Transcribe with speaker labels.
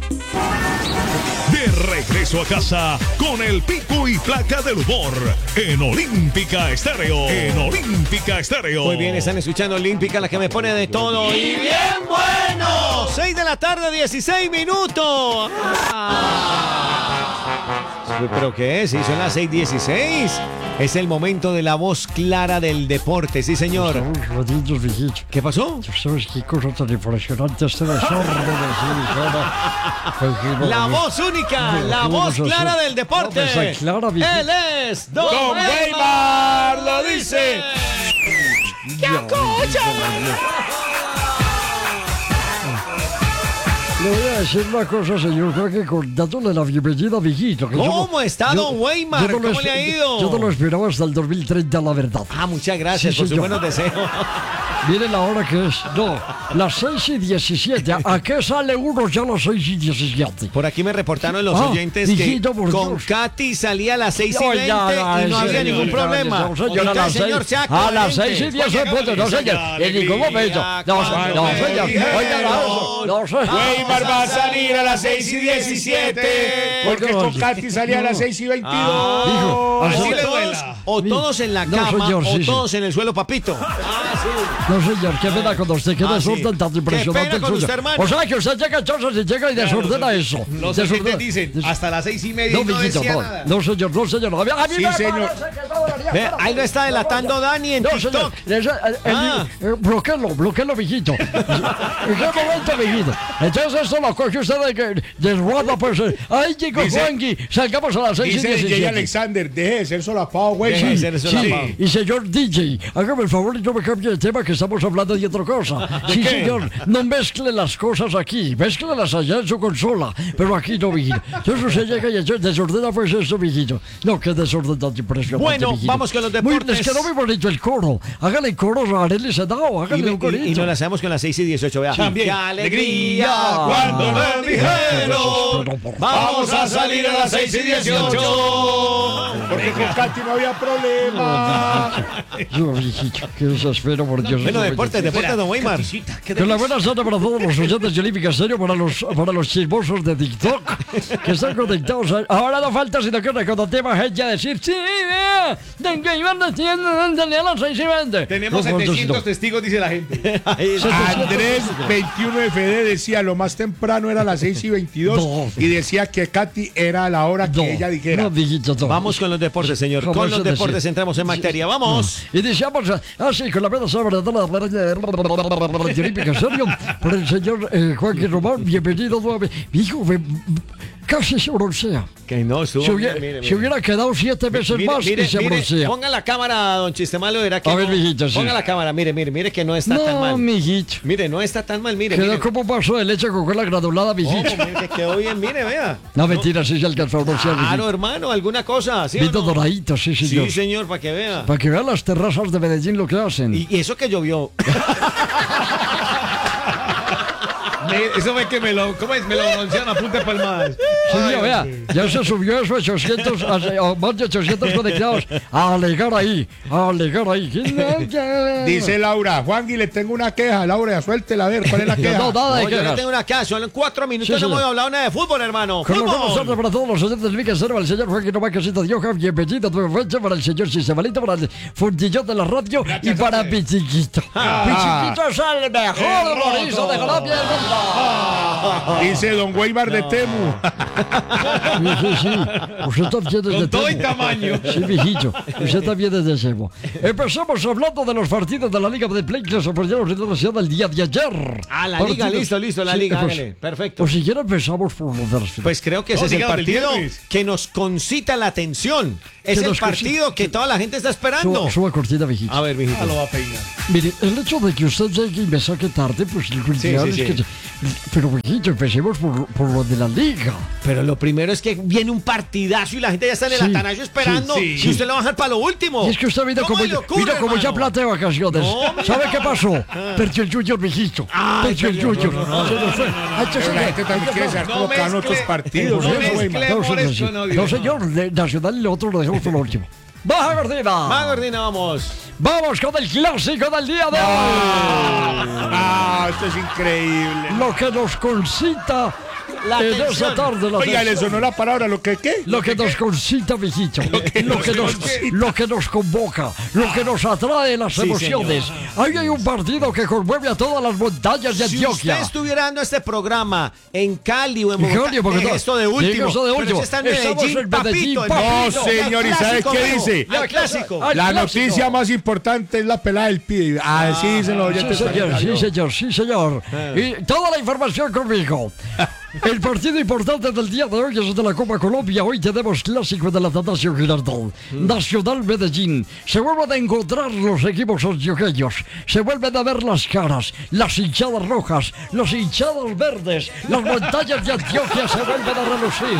Speaker 1: De regreso a casa con el pico y placa del humor en Olímpica Estéreo. En Olímpica Estéreo.
Speaker 2: Muy bien, están escuchando Olímpica, la que me pone de todo y bien bueno. 6 de la tarde, 16 minutos. ¿Pero qué es? Sí, son las 6:16. Es el momento de la voz clara del deporte, sí, señor. ¿Qué pasó?
Speaker 3: ¿Sabes qué cosa tan impresionante este desorden de
Speaker 2: La voz única, la voz clara del deporte. Él es Don Weimar, lo dice. ¡Qué cosa!
Speaker 3: Le voy a decir una cosa, señor, creo que dándole la bienvenida a Viejito.
Speaker 2: ¿Cómo está, Don Weimar? ¿Cómo le ha ido?
Speaker 3: Yo no lo esperaba hasta el 2030, la verdad.
Speaker 2: Muchas gracias por sus buenos deseos.
Speaker 3: Miren la hora que es. No, las 6:17. ¿A qué sale uno ya a las 6:17?
Speaker 2: Por aquí me reportaron los oyentes
Speaker 3: Viejito,
Speaker 2: que con Katy salía a las 6:20 y no había ningún problema.
Speaker 3: Señor, a las 6:10. No, señor. En ningún momento. No, señor. No, señor.
Speaker 4: Weimar va a salir a las 6:17 porque con Katy salía a las 6:22.
Speaker 2: Así le duela. O todos en la cama o todos en el suelo, papito.
Speaker 3: No, señor, qué pena con usted, qué desorden tan impresionante el suyo. O sea, que usted llega entonces y llega y desordena eso.
Speaker 4: Los oyentes dicen, hasta las 6:30
Speaker 3: no,
Speaker 4: no decía nada.
Speaker 3: No, señor, no, señor. A mí
Speaker 4: sí, señor.
Speaker 2: Ahí lo está delatando Dani en TikTok.
Speaker 3: Bloquéalo, mijito. ¿En qué momento, mijito? Entonces esto lo coge usted de rueda, pues. Ahí llegó Juanqui, salgamos a las 6:17.
Speaker 4: Dice DJ Alexander, deje de ser solapado, güey.
Speaker 3: Sí, y señor DJ, hágame el favor y no me cambie de tema, que estamos hablando de otra cosa. Sí, señor, no mezcle las cosas aquí, mézclelas allá en su consola, pero aquí no, mijito. Entonces usted llega y desordena pues esto, mijito. No, qué desorden tan impresionante,
Speaker 2: bueno,
Speaker 3: mijito.
Speaker 2: Vamos con los deportes.
Speaker 3: Les quedó muy bonito el coro. Hágale coro a Arely Sedao, hágale un corito.
Speaker 2: Y nos la hacemos con las 6:18, vea.
Speaker 4: También.
Speaker 2: ¡Qué alegría! Cuando me dijeron, vamos a salir a las 6:18.
Speaker 4: Porque con Katy no había problema.
Speaker 3: Yo, mijito, qué desespero, por Dios.
Speaker 2: Bueno, deporte, Don Weimar.
Speaker 3: Que la buena tarde para todos los oyentes de Olímpica Estéreo, para los chismosos de TikTok que están conectados. Ahora no falta sino que recordemos gente a decir, sí, vea, de que iban diciendo a las 6:20.
Speaker 4: Tenemos 700 testigos, dice la gente. Andrés 21FD decía, lo más temprano era a las 6:22 y decía que Katy era a la hora que ella dijera.
Speaker 2: Vamos con los deportes, señor. Con los deportes entramos en materia. Vamos.
Speaker 3: Y decíamos, así con la verdad sobre la Olímpica Estéreo, por el señor Juanqui Román, bienvenido nuevamente. Hijo, casi se broncea.
Speaker 2: Que no,
Speaker 3: se hubiera quedado 7 veces más y se broncea.
Speaker 2: Ponga la cámara, don Chistemalo, verá que
Speaker 3: a ver, mijito,
Speaker 2: ponga la cámara, mire que no está tan mal.
Speaker 3: No, mijito.
Speaker 2: Mire, no está tan mal, mire.
Speaker 3: Quedó como vaso de leche con la granulada, mijito.
Speaker 2: Mire que quedó bien, mire, vea.
Speaker 3: No, mentira, sí se alcanzó a broncear, mijito.
Speaker 2: Claro, hermano, alguna cosa, ¿sí?
Speaker 3: Vito doradito, sí, señor.
Speaker 2: Sí, señor, para que vea.
Speaker 3: Para que vea las terrazas de Medellín lo que hacen.
Speaker 2: Y eso que llovió.
Speaker 4: Eso fue que me lo broncearon a punta de palmadas.
Speaker 3: Sí, vea, ya se subió eso a 800, más de 800 conectados a alegar ahí.
Speaker 4: Dice Laura, Juanqui, le tengo una queja. Laura, suéltela, a ver, ¿cuál es la queja?
Speaker 3: No, nada de
Speaker 2: yo
Speaker 3: quejas.
Speaker 2: le tengo una queja, solo en 4 minutos no hemos hablado nada de fútbol, hermano.
Speaker 3: Con los buenos tardes para todos los oyentes del Mica Cero, el señor Juanqui Román Casita de Hoja, bienvenido nuevamente para el señor Sistemalito, para el fundillón de la radio. Gracias, y para Pichiquito. Pichiquito es el mejor humorista de Colombia del mundo.
Speaker 4: Dice Don Weimar de Temu.
Speaker 3: Sí. Usted también desde
Speaker 4: con todo y tamaño.
Speaker 3: Sí, mijito. Usted también desde Temu. Empezamos hablando de los partidos de la Liga de Play que se ofrecieron en la ciudad del día de ayer.
Speaker 2: La liga, listo, la liga, hágale. Perfecto.
Speaker 3: Pues si quieren empezamos por los de
Speaker 2: Pues creo que ese es el partido que nos concita la atención. Es el partido que toda la gente está esperando.
Speaker 3: Suba cortina, mijito.
Speaker 2: A ver, mijito.
Speaker 4: Lo va a peinar.
Speaker 3: Mire, el hecho de que usted llegue y me saque tarde, pues el cultural es que... Pero, mijito, empecemos por lo de la liga.
Speaker 2: Pero lo primero es que viene un partidazo y la gente ya está en el Atanasio esperando. Y usted lo va a dejar para lo último.
Speaker 3: Y es que usted vino como ya plata de vacaciones.
Speaker 2: No,
Speaker 3: ¿sabe qué pasó? Perdió el Junior, mijito. Perdió el Junior.
Speaker 4: Pero la gente también quiere saber cómo quedan otros partidos.
Speaker 3: No, señor, Nacional y lo otro lo dejamos por lo último. ¡Baja Gordina!
Speaker 2: Vamos.
Speaker 3: Vamos con el clásico del día de hoy.
Speaker 4: Esto es increíble.
Speaker 3: Lo que nos concita en esa tarde.
Speaker 4: Oiga, le sonó la palabra, ¿lo que qué?
Speaker 3: Lo que nos concita, mijito. Lo que nos convoca. Lo que nos atrae las emociones. Ahí hay un partido que conmueve a todas las montañas de Antioquia.
Speaker 2: Si usted estuviera dando este programa en Cali o en Bogotá, esto de último. Pero está en Medellín, papito.
Speaker 4: No, señor, ¿y sabe qué dice? La noticia más importante es la pelada del pibe. Así dicen los oyentes.
Speaker 3: Sí, señor. Y toda la información conmigo. El partido importante del día de hoy es de la Copa Colombia. Hoy tenemos clásico de la Atanasio Girardot. Nacional Medellín. Se vuelven a encontrar los equipos antioqueños. Se vuelven a ver las caras, las hinchadas rojas, las hinchadas verdes, las montañas de Antioquia se vuelven a relucir.